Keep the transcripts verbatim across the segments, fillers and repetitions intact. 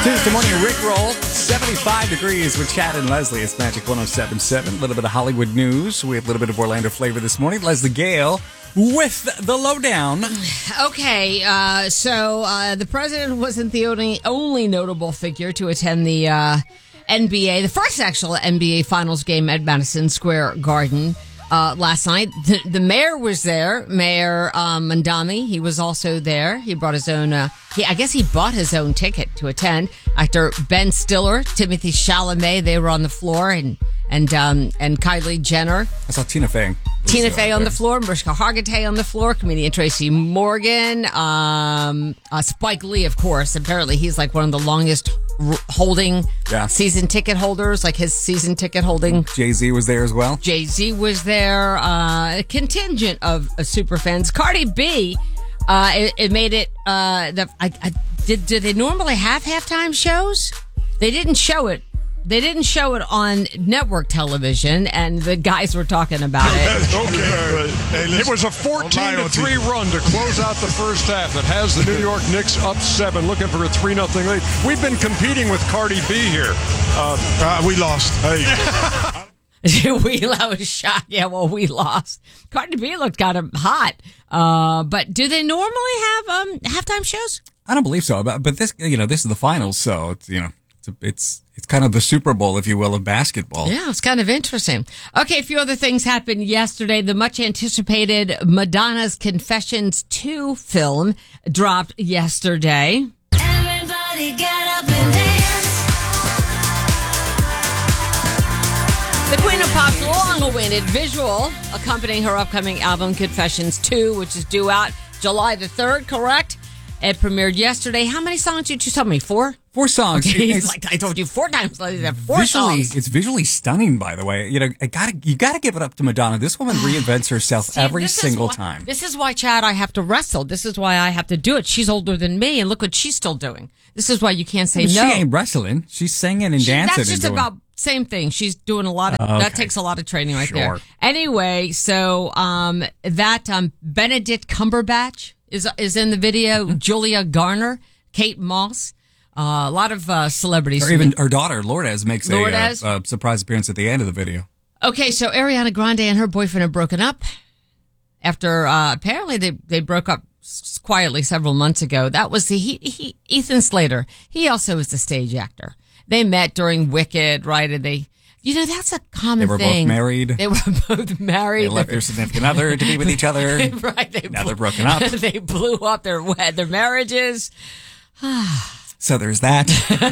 Tuesday morning, a Rick Roll, seventy-five degrees with Chad and Leslie. It's Magic one oh seven point seven. A little bit of Hollywood news. We have a little bit of Orlando flavor this morning. Leslie Gale with the lowdown. Okay, uh, so uh, the president wasn't the only only notable figure to attend the uh, N B A, the first actual N B A Finals game at Madison Square Garden. Uh, last night, the, the mayor was there, Mayor um, Mamdani. He was also there. He brought his own, uh, he, I guess he bought his own ticket to attend. Actor Ben Stiller, Timothy Chalamet, they were on the floor, and and um, and Kylie Jenner. I saw Tina Fey. Tina Fey on the floor, Mariska Hargitay on the floor, comedian Tracy Morgan, um, uh, Spike Lee, of course. Apparently, he's like one of the longest r- holding yeah. season ticket holders, like his season ticket holding. Jay-Z was there as well. Jay-Z was there. Uh, a contingent of uh, super fans. Cardi B, uh, it, it made it. Uh, the, I, I, did, did they normally have halftime shows? They didn't show it. They didn't show it on network television, and the guys were talking about it. Okay, hey, it was a fourteen to three run to close out the first half that has the New York Knicks up seven, looking for a three nothing lead. We've been competing with Cardi B here. Uh, uh, we lost. Hey. we I was shocked. Yeah, well, we lost. Cardi B looked kind of hot. Uh, but do they normally have um, halftime shows? I don't believe so. But, but this, you know, this is the finals, so it's, you know, it's it's it's kind of the Super Bowl, if you will, of basketball. Yeah, it's kind of interesting. Okay, a few other things happened yesterday. The much anticipated Madonna's Confessions two film dropped yesterday. Everybody get up and dance. The Queen of Pop's long-awaited visual accompanying her upcoming album Confessions two, which is due out July the third, correct? It premiered yesterday. How many songs did you tell me? Four? Four songs. Okay, it's like I told you four times. Four visually, songs. It's visually stunning, by the way. You know, I gotta, you gotta give it up to Madonna. This woman reinvents herself See, every single why, time. This is why, Chad, I have to wrestle. This is why I have to do it. She's older than me, and look what she's still doing. This is why you can't say but no. She ain't wrestling. She's singing and she, dancing. That's just and doing... about same thing. She's doing a lot of, okay. that takes a lot of training right sure. there. Anyway, so, um, that, um, Benedict Cumberbatch is, is in the video. Julia Garner, Kate Moss, uh, a lot of, uh, celebrities. Or even her daughter, Lourdes, makes Lourdes. a uh, uh, surprise appearance at the end of the video. Okay, so Ariana Grande and her boyfriend have broken up after, uh, apparently they, they broke up s- quietly several months ago. That was the, he, he, Ethan Slater. He also is the stage actor. They met during Wicked, right? And they, you know, that's a common thing. They were thing. both married. They were both married. They left their significant other to be with each other. Right. They now blew, they're broken up. They blew up their their marriages. So there's that.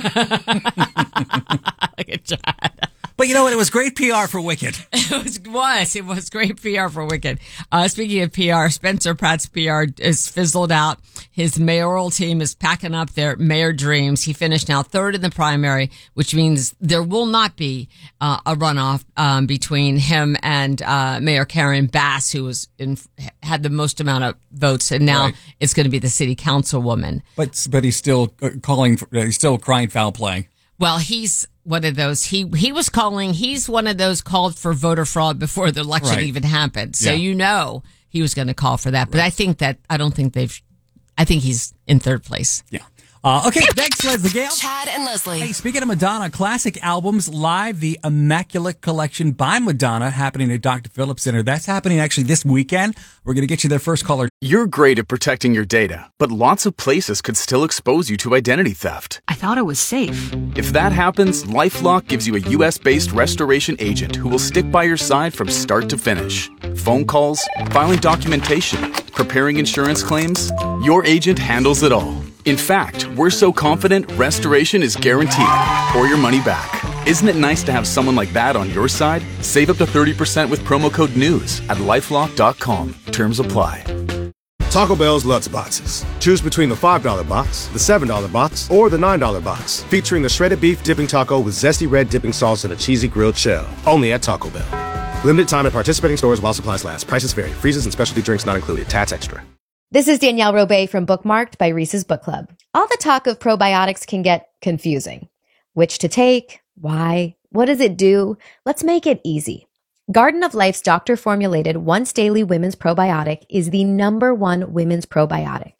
Look at Chad. But you know what? It was great P R for Wicked. It was, was. It was great P R for Wicked. Uh, speaking of P R, Spencer Pratt's P R is fizzled out. His mayoral team is packing up their mayor dreams. He finished now third in the primary, which means there will not be uh, a runoff um, between him and uh, Mayor Karen Bass, who was in, had the most amount of votes, and now right. it's going to be the city councilwoman. But but he's still calling. For, he's still crying foul play. Well, he's one of those. He he was calling. He's one of those called for voter fraud before the election right. even happened. So yeah. you know he was going to call for that. But right. I think that I don't think they've. I think he's in third place. Yeah. Uh, okay, thanks, Leslie Gale. Chad and Leslie. Hey, speaking of Madonna, classic albums live, the Immaculate Collection by Madonna happening at Doctor Phillips Center. That's happening actually this weekend. We're going to get you their first caller. You're great at protecting your data, but lots of places could still expose you to identity theft. I thought it was safe. If that happens, LifeLock gives you a U S-based restoration agent who will stick by your side from start to finish. Phone calls, filing documentation, preparing insurance claims, your agent handles it all. In fact, we're so confident restoration is guaranteed or your money back. Isn't it nice to have someone like that on your side? Save up to thirty percent with promo code NEWS at lifelock dot com. Terms apply. Taco Bell's Lutz Boxes. Choose between the five dollar box, the seven dollar box, or the nine dollar box, featuring the shredded beef dipping taco with zesty red dipping sauce and a cheesy grilled shell. Only at Taco Bell. Limited time at participating stores while supplies last. Prices vary. Freezes and specialty drinks not included. Tax extra. This is Danielle Robay from Bookmarked by Reese's Book Club. All the talk of probiotics can get confusing. Which to take? Why? What does it do? Let's make it easy. Garden of Life's doctor-formulated once-daily women's probiotic is the number one women's probiotic.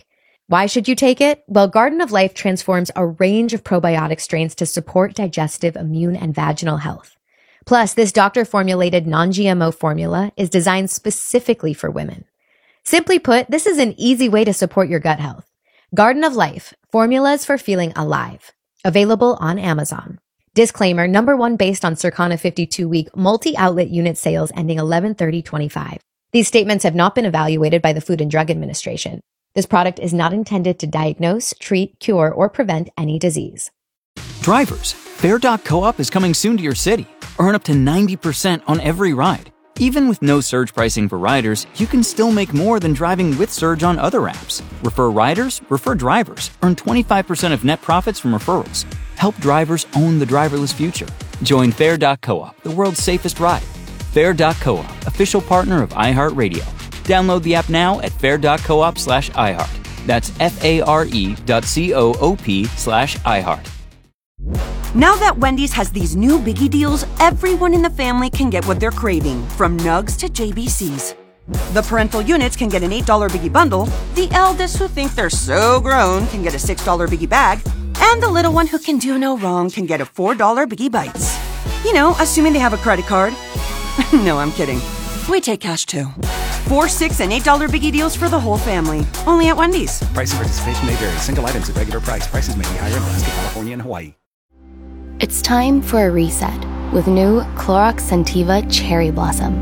Why should you take it? Well, Garden of Life transforms a range of probiotic strains to support digestive, immune, and vaginal health. Plus, this doctor-formulated non-G M O formula is designed specifically for women. Simply put, this is an easy way to support your gut health. Garden of Life, formulas for feeling alive. Available on Amazon. Disclaimer, number one based on Circana fifty-two week multi-outlet unit sales ending eleven thirty twenty-five. These statements have not been evaluated by the Food and Drug Administration. This product is not intended to diagnose, treat, cure, or prevent any disease. Drivers, Fair dot co-op is coming soon to your city. Earn up to ninety percent on every ride. Even with no surge pricing for riders, you can still make more than driving with Surge on other apps. Refer riders, refer drivers. Earn twenty-five percent of net profits from referrals. Help drivers own the driverless future. Join Fair dot co-op, the world's safest ride. Fair dot co-op, official partner of iHeartRadio. Download the app now at fair dot coop slash iHeart. That's F-A-R-E dot C-O-O-P slash iHeart. Now that Wendy's has these new biggie deals, everyone in the family can get what they're craving, from nugs to J B Cs. The parental units can get an eight dollar biggie bundle, the eldest who think they're so grown can get a six dollar biggie bag, and the little one who can do no wrong can get a four dollar biggie bites. You know, assuming they have a credit card. No, I'm kidding. We take cash too. Four, six, and eight dollar biggie deals for the whole family. Only at Wendy's. Price and participation may vary. Single items at regular price. Prices may be higher in Alaska, California, and Hawaii. It's time for a reset with new Clorox Scentiva Cherry Blossom.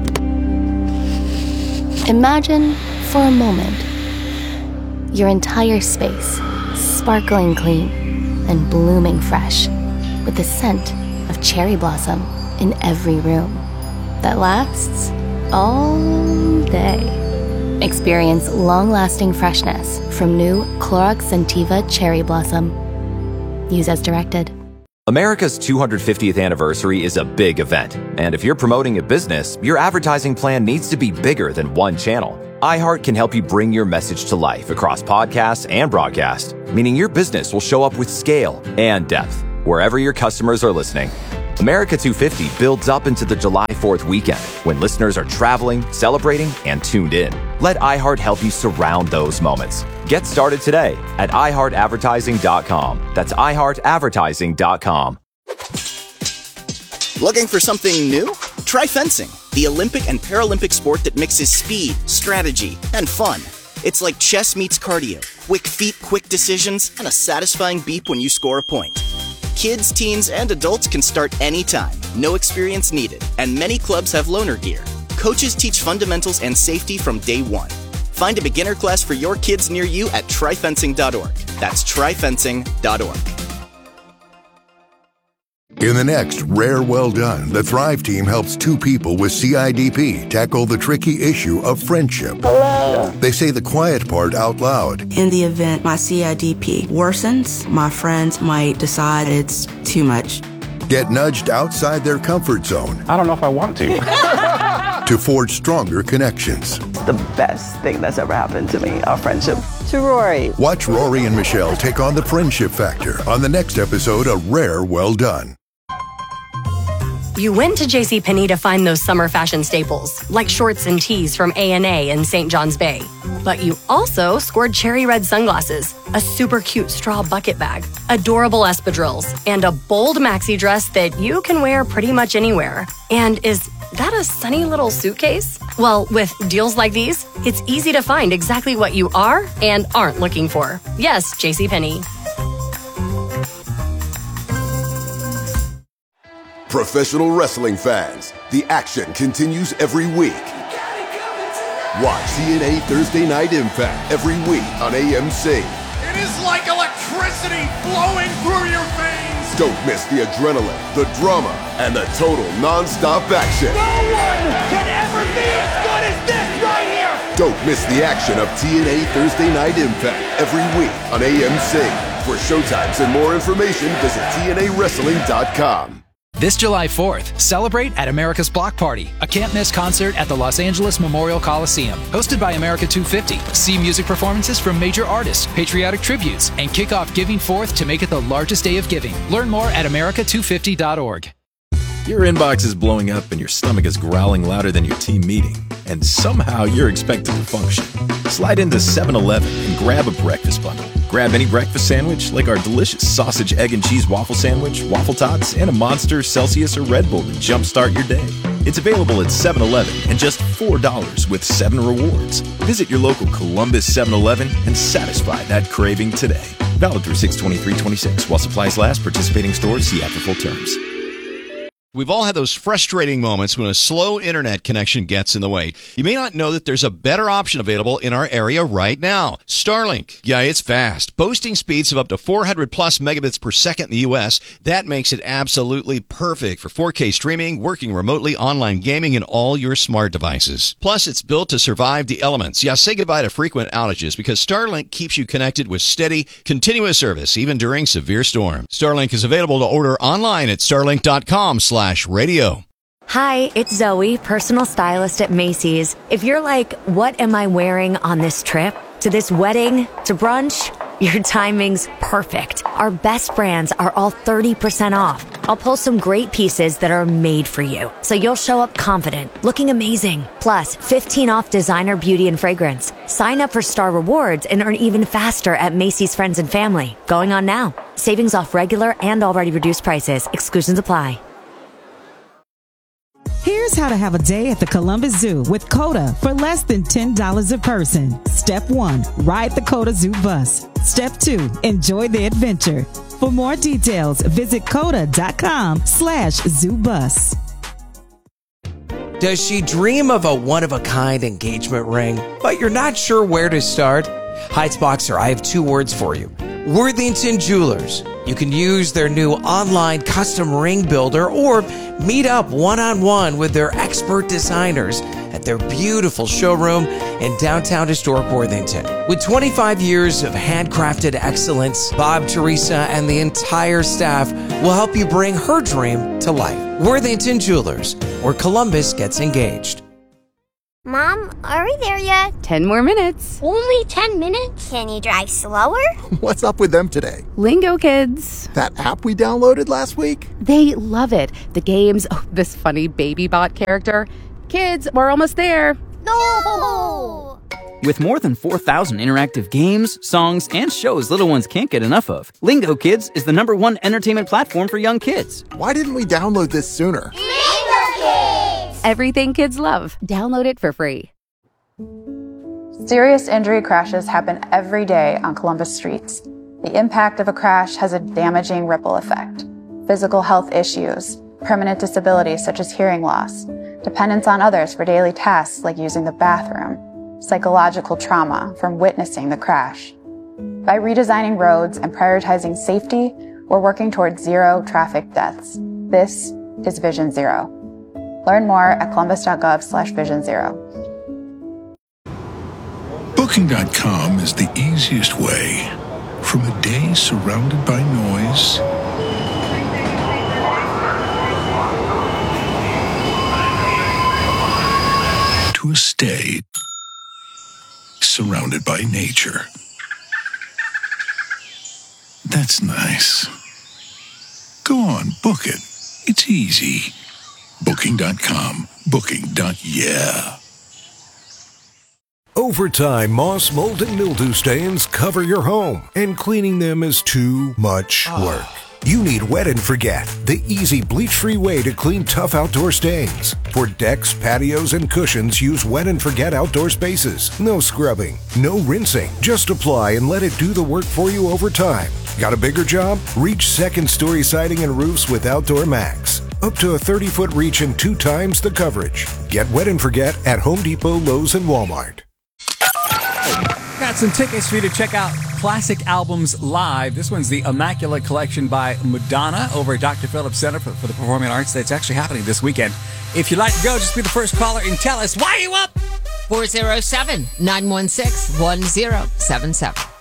Imagine, for a moment, your entire space sparkling clean and blooming fresh with the scent of cherry blossom in every room that lasts all day. Experience long-lasting freshness from new Clorox Scentiva Cherry Blossom. Use as directed. America's two hundred fiftieth anniversary is a big event, and if you're promoting a business, your advertising plan needs to be bigger than one channel. iHeart can help you bring your message to life across podcasts and broadcast, meaning your business will show up with scale and depth wherever your customers are listening. America two fifty builds up into the July fourth weekend when listeners are traveling, celebrating, and tuned in. Let iHeart help you surround those moments. Get started today at i heart advertising dot com. That's i heart advertising dot com. Looking for something new? Try fencing, the Olympic and Paralympic sport that mixes speed, strategy, and fun. It's like chess meets cardio, quick feet, quick decisions, and a satisfying beep when you score a point. Kids, teens, and adults can start anytime, no experience needed, and many clubs have loaner gear. Coaches teach fundamentals and safety from day one. Find a beginner class for your kids near you at try fencing dot org. That's try fencing dot org. In the next Rare Well Done, the Thrive team helps two people with C I D P tackle the tricky issue of friendship. Hello. They say the quiet part out loud. In the event my C I D P worsens, my friends might decide it's too much. Get nudged outside their comfort zone. I don't know if I want to. To forge stronger connections. The best thing that's ever happened to me, our friendship. To Rory. Watch Rory and Michelle take on the friendship factor on the next episode of Rare Well Done. You went to JCPenney to find those summer fashion staples, like shorts and tees from A and A in Saint John's Bay. But you also scored cherry red sunglasses, a super cute straw bucket bag, adorable espadrilles, and a bold maxi dress that you can wear pretty much anywhere. And is that a sunny little suitcase? Well, with deals like these, it's easy to find exactly what you are and aren't looking for. Yes, JCPenney. Professional wrestling fans, the action continues every week. Watch T N A Thursday Night Impact every week on A M C. It is like electricity flowing through your veins. Don't miss the adrenaline, the drama, and the total non-stop action. No one can ever be as good as this right here. Don't miss the action of T N A Thursday Night Impact every week on A M C. For showtimes and more information, visit T N A wrestling dot com. This July fourth, celebrate at America's Block Party, a can't-miss concert at the Los Angeles Memorial Coliseum. Hosted by America two fifty. See music performances from major artists, patriotic tributes, and kick off Giving Fourth to make it the largest day of giving. Learn more at america two fifty dot org. Your inbox is blowing up and your stomach is growling louder than your team meeting. and somehow you're expected to function. Slide into seven eleven and grab a breakfast bundle. Grab any breakfast sandwich like our delicious sausage, egg, and cheese waffle sandwich, waffle tots, and a Monster, Celsius, or Red Bull to jumpstart your day. It's available at seven eleven and just four dollars with seven rewards. Visit your local Columbus seven eleven and satisfy that craving today. Valid through six twenty-three twenty-six. While supplies last, participating stores see after full terms. We've all had those frustrating moments when a slow internet connection gets in the way. You may not know that there's a better option available in our area right now. Starlink. Yeah, it's fast. Boasting speeds of up to four hundred plus megabits per second in the U S. That makes it absolutely perfect for four K streaming, working remotely, online gaming, and all your smart devices. Plus, it's built to survive the elements. Yeah, say goodbye to frequent outages because Starlink keeps you connected with steady, continuous service, even during severe storms. Starlink is available to order online at starlink dot com slash radio. Hi, it's Zoe, personal stylist at Macy's. If you're like, what am I wearing on this trip? To this wedding? To brunch? Your timing's perfect. Our best brands are all thirty percent off. I'll pull some great pieces that are made for you, so you'll show up confident, looking amazing. Plus, fifteen off designer beauty and fragrance. Sign up for Star Rewards and earn even faster at Macy's Friends and Family. Going on now. Savings off regular and already reduced prices. Exclusions apply. Here's how to have a day at the Columbus Zoo with COTA for less than ten dollars a person. Step one, ride the COTA Zoo bus. Step two, enjoy the adventure. For more details, visit COTA.com slash zoo bus. Does she dream of a one-of-a-kind engagement ring, but you're not sure where to start? Heights Boxer, I have two words for you. Worthington Jewelers. You can use their new online custom ring builder or meet up one-on-one with their expert designers at their beautiful showroom in downtown historic Worthington. With twenty-five years of handcrafted excellence, Bob, Teresa, and the entire staff will help you bring her dream to life. Worthington Jewelers, where Columbus gets engaged. Mom, are we there yet? Ten more minutes. Only ten minutes? Can you drive slower? What's up with them today? Lingo Kids. That app we downloaded last week? They love it. The games, oh, this funny baby bot character. Kids, we're almost there. No! With more than four thousand interactive games, songs, and shows little ones can't get enough of, Lingo Kids is the number one entertainment platform for young kids. Why didn't we download this sooner? Lingo Kids! Everything kids love. Download it for free. Serious injury crashes happen every day on Columbus streets. The impact of a crash has a damaging ripple effect. Physical health issues, permanent disabilities such as hearing loss, dependence on others for daily tasks like using the bathroom, psychological trauma from witnessing the crash. By redesigning roads and prioritizing safety, we're working towards zero traffic deaths. This is Vision Zero. Learn more at columbus.gov slash vision zero. Booking dot com is the easiest way from a day surrounded by noise to a stay surrounded by nature. That's nice. Go on, book it. It's easy. Booking dot com. Booking. Yeah. Over time, moss, mold, and mildew stains cover your home, and cleaning them is too much work. You need Wet and Forget, the easy bleach-free way to clean tough outdoor stains. For decks, patios, and cushions, use Wet and Forget outdoor spaces. No scrubbing, no rinsing. Just apply and let it do the work for you over time. Got a bigger job? Reach second-story siding and roofs with Outdoor Max. Up to a thirty-foot reach and two times the coverage. Get Wet and Forget at Home Depot, Lowe's, and Walmart. Got some tickets for you to check out classic albums live. This one's the Immaculate Collection by Madonna over at Doctor Phillips Center for, for the Performing Arts. That's actually happening this weekend. If you'd like to go, just be the first caller and tell us why you up. four oh seven, nine one six, one oh seven seven.